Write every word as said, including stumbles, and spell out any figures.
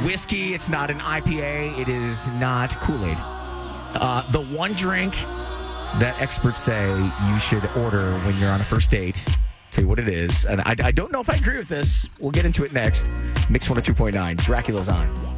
whiskey. It's not an I P A. It is not Kool-Aid. Uh, the one drink that experts say you should order when you're on a first date. Tell you what it is. And I, I don't know if I agree with this. We'll get into it next. Mix one oh two point nine. Dracula's on.